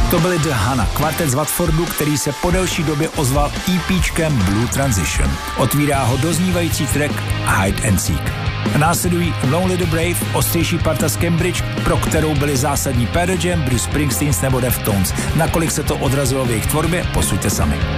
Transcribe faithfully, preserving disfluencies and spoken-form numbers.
To byly The Hana, kvartet z Watfordu, který se po delší době ozval EPčkem Blue Transition. Otvírá ho doznívající track Hide and Seek. Následují Lonely the Brave, ostřejší parta z Cambridge, pro kterou byli zásadní Pearl Jam, Bruce Springsteen nebo Deftones. Nakolik se to odrazilo v jejich tvorbě, posuďte sami.